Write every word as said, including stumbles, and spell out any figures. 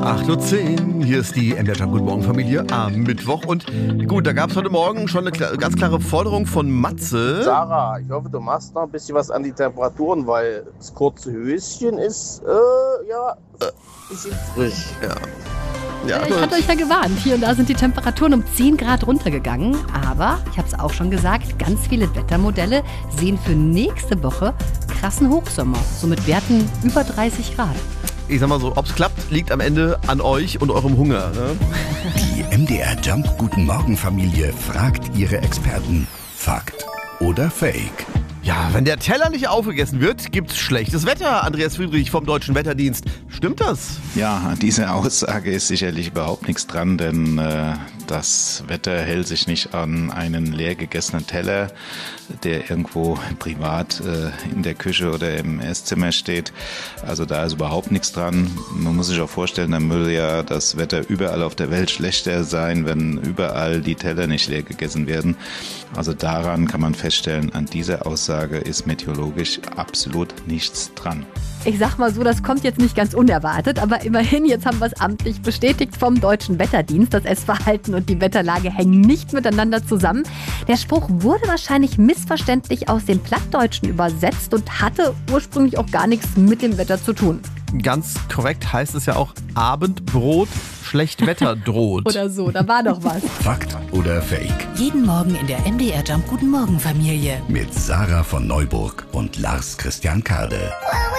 acht Uhr zehn, hier ist die M D R Jump Guten Morgen Familie am Mittwoch. Und gut, da gab es heute Morgen schon eine kla- ganz klare Forderung von Matze. Sarah, ich hoffe, du machst noch ein bisschen was an die Temperaturen, weil das kurze Höschen ist, äh, ja, ein bisschen frisch. Ja. Ja, Ich hatte euch ja gewarnt, hier und da sind die Temperaturen um zehn Grad runtergegangen. Aber, ich habe es auch schon gesagt, ganz viele Wettermodelle sehen für nächste Woche krassen Hochsommer. So mit Werten über dreißig Grad. Ich sag mal so, ob's klappt, liegt am Ende an euch und eurem Hunger. Ne? Die M D R Jump Guten Morgen Familie fragt ihre Experten. Fakt oder Fake? Ja, wenn der Teller nicht aufgegessen wird, gibt's schlechtes Wetter. Andreas Friedrich vom Deutschen Wetterdienst. Stimmt das? Ja, an dieser Aussage ist sicherlich überhaupt nichts dran, denn äh, das Wetter hält sich nicht an einen leer gegessenen Teller, der irgendwo privat äh, in der Küche oder im Esszimmer steht. Also da ist überhaupt nichts dran. Man muss sich auch vorstellen, dann würde ja das Wetter überall auf der Welt schlechter sein, wenn überall die Teller nicht leer gegessen werden. Also daran kann man feststellen, an dieser Aussage ist meteorologisch absolut nichts dran. Ich sag mal so, das kommt jetzt nicht ganz unerwartet, aber immerhin, jetzt haben wir es amtlich bestätigt vom Deutschen Wetterdienst. Das Essverhalten und die Wetterlage hängen nicht miteinander zusammen. Der Spruch wurde wahrscheinlich missverständlich aus dem Plattdeutschen übersetzt und hatte ursprünglich auch gar nichts mit dem Wetter zu tun. Ganz korrekt heißt es ja auch Abendbrot, schlecht Wetter droht. Oder so, da war doch was. Fakt oder Fake? Jeden Morgen in der M D R Jump Guten Morgen Familie. Mit Sarah von Neuburg und Lars Christian Kade.